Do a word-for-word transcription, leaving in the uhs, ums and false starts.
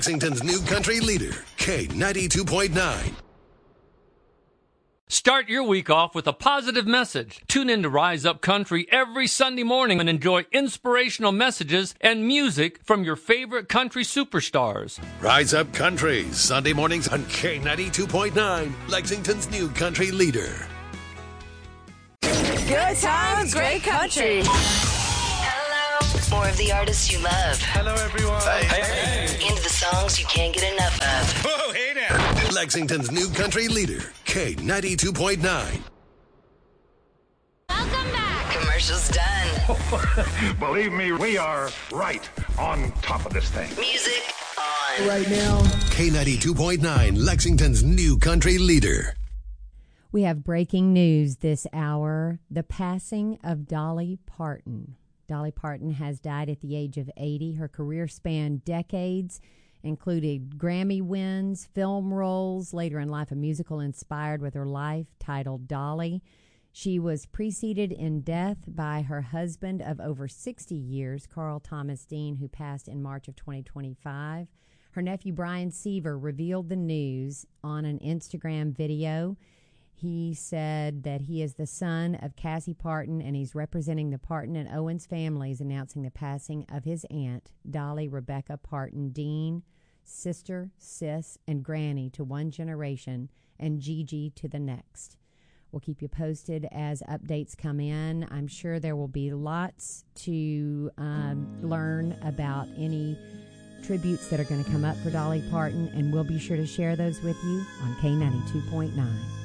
Lexington's new country leader, K ninety-two point nine. Start your week off with a positive message. Tune in to Rise Up Country every Sunday morning and enjoy inspirational messages and music from your favorite country superstars. Rise Up Country, Sunday mornings on K ninety-two point nine, Lexington's new country leader. Good times, great country. Hello. More of the artists you love. Hello, everyone. Hey, hey. Into the songs you can't get enough of. Whoa, hey now. Lexington's new country leader, K ninety-two point nine. Welcome back. Commercials done. Believe me, we are right on top of this thing. Music on. Right now. K ninety-two point nine, Lexington's new country leader. We have breaking news this hour, the passing of Dolly Parton. Dolly Parton has died at the age of eighty. Her career spanned decades, included Grammy wins, film roles, later in life a musical inspired with her life titled Dolly. She was preceded in death by her husband of over sixty years, Carl Thomas Dean, who passed in March of twenty twenty-five. Her nephew Brian Seaver revealed the news on an Instagram video. He said that he is the son of Cassie Parton, and he's representing the Parton and Owens families, announcing the passing of his aunt, Dolly Rebecca Parton Dean, sister, sis, and granny to one generation, and Gigi to the next. We'll keep you posted as updates come in. I'm sure there will be lots to um, learn about any tributes that are going to come up for Dolly Parton, and we'll be sure to share those with you on K ninety-two point nine.